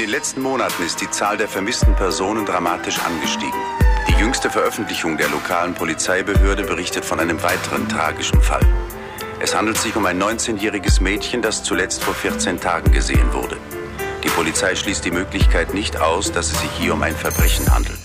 den letzten Monaten ist die Zahl der vermissten Personen dramatisch angestiegen. Die jüngste Veröffentlichung der lokalen Polizeibehörde berichtet von einem weiteren tragischen Fall. Es handelt sich um ein 19-jähriges Mädchen, das zuletzt vor 14 Tagen gesehen wurde. Die Polizei schließt die Möglichkeit nicht aus, dass es sich hier um ein Verbrechen handelt.